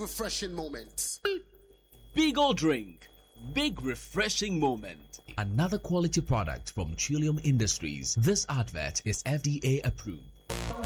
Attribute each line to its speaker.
Speaker 1: refreshing moment.
Speaker 2: Beagle Drink. Big refreshing moment.
Speaker 3: Another quality product from Trillium Industries. This advert is FDA approved.